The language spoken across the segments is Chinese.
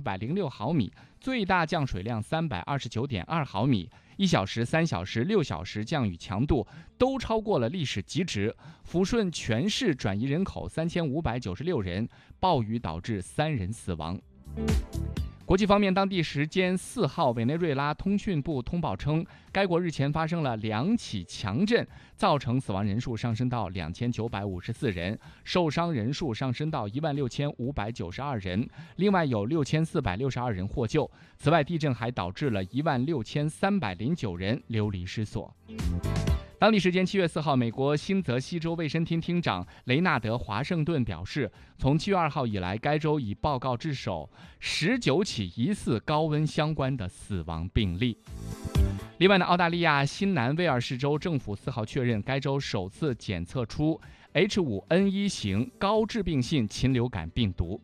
106毫米，最大降水量329.2毫米，1小时、3小时、6小时降雨强度都超过了历史极值。抚顺全市转移人口3596人，暴雨导致3人死亡。国际方面，当地时间4号，委内瑞拉通讯部通报称，该国日前发生了2起强震，造成死亡人数上升到2954人，受伤人数上升到16592人，另外有6462人获救。此外，地震还导致了16309人流离失所。当地时间7月4号，美国新泽西州卫生厅厅长雷纳德·华盛顿表示，从7月2号以来，该州已报告至少19起疑似高温相关的死亡病例。另外呢，澳大利亚新南威尔士州政府4号确认，该州首次检测出 H5N1 型高致病性禽流感病毒。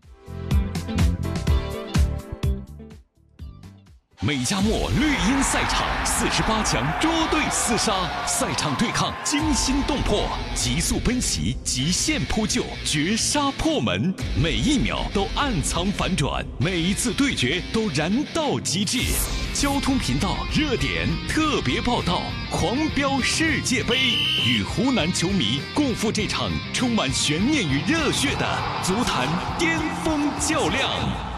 美加墨绿茵赛场48强捉对厮杀，赛场对抗惊心动魄，极速奔袭，极限扑救，绝杀破门，每一秒都暗藏反转，每一次对决都燃到极致。交通频道热点特别报道，狂飙世界杯，与湖南球迷共赴这场充满悬念与热血的足坛巅峰较量。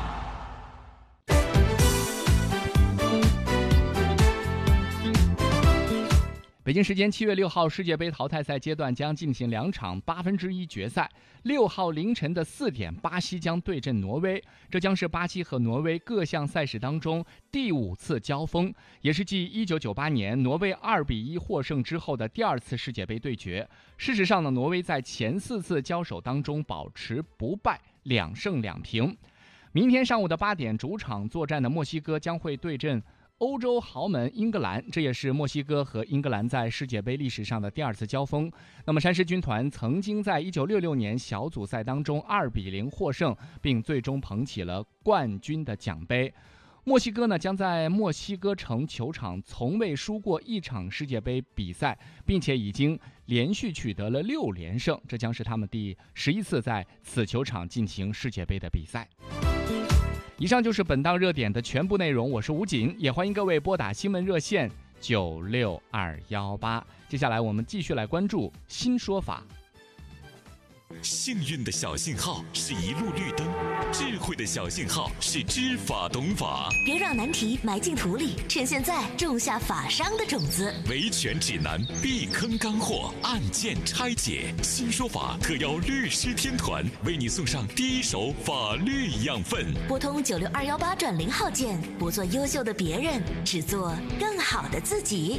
北京时间7月6号，世界杯淘汰赛阶段将进行2场1/8决赛。6号凌晨的4点，巴西将对阵挪威，这将是巴西和挪威各项赛事当中第5次交锋，也是继1998年挪威2-1获胜之后的第2次世界杯对决。事实上呢，挪威在前4次交手当中保持不败，2胜2平。明天上午的8点，主场作战的墨西哥将会对阵欧洲豪门英格兰，这也是墨西哥和英格兰在世界杯历史上的第2次交锋。那么山狮军团曾经在1966年小组赛当中2-0获胜，并最终捧起了冠军的奖杯。墨西哥呢，将在墨西哥城球场从未输过1场世界杯比赛，并且已经连续取得了6连胜，这将是他们第11次在此球场进行世界杯的比赛。以上就是本档热点的全部内容，我是吴锦，也欢迎各位拨打新闻热线96218。接下来我们继续来关注新说法。 幸运的小信号是一路绿灯，智慧的小信号是知法懂法。 别让难题埋进土里，趁现在种下法商的种子。 维权指南，避坑干货，案件拆解。新说法特邀律师天团为你送上第一手法律养分。 拨通96218转0号键，不做优秀的别人，只做更好的自己。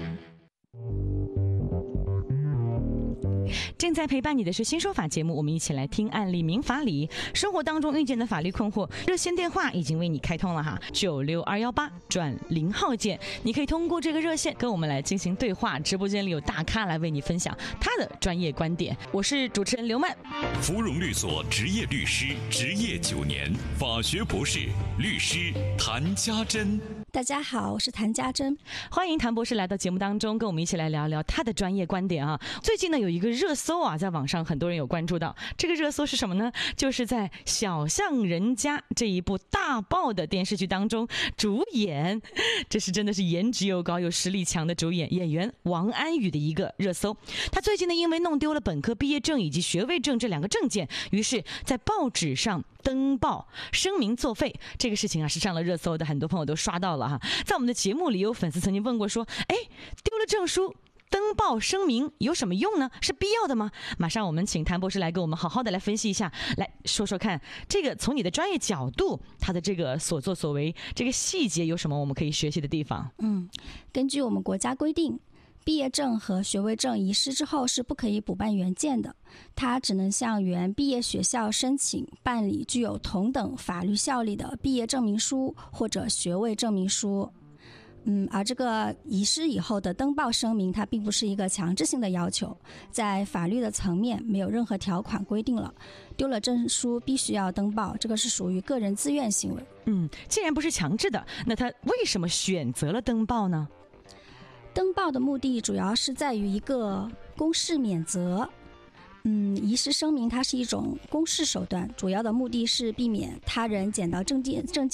正在陪伴你的是新说法节目，我们一起来听案例明法理，生活当中遇见的法律困惑，热线电话已经为你开通了哈，96218转0号键，你可以通过这个热线跟我们来进行对话，直播间里有大咖来为你分享他的专业观点。我是主持人刘曼， 芙蓉律所执业律师，执业9年，法学博士，律师谭家珍。 大家好，我是谭家珍， 欢迎谭博士来到节目当中，跟我们一起来聊聊他的专业观点啊。最近呢有一个热搜啊，在网上很多人有关注到，这个热搜是什么呢？就是在《小巷人家》这一部大爆的电视剧当中，主演，这是真的是颜值又高又实力强的主演演员王安宇的一个热搜。他最近呢因为弄丢了本科毕业证以及学位证这2个证件，于是在报纸上登报声明作废，这个事情啊是上了热搜的，很多朋友都刷到了哈。在我们的节目里，有粉丝曾经问过说，丢了证书登报声明有什么用呢？是必要的吗？马上我们请谭博士来给我们好好的来分析一下，来说说看，这个从你的专业角度，他的这个所作所为，这个细节有什么我们可以学习的地方？ 根据我们国家规定，毕业证和学位证遗失之后是不可以补办原件的，它只能向原毕业学校申请办理具有同等法律效力的毕业证明书或者学位证明书。而这个遗失以后的登报声明，它并不是一个强制性的要求，在法律的层面没有任何条款规定了丢了证书必须要登报，这个是属于个人自愿行为。 既然不是强制的，那他为什么选择了登报呢？ 登报的目的主要是在于一个公示免责。遗失声明它是一种公示手段，主要的目的是避免他人捡到证件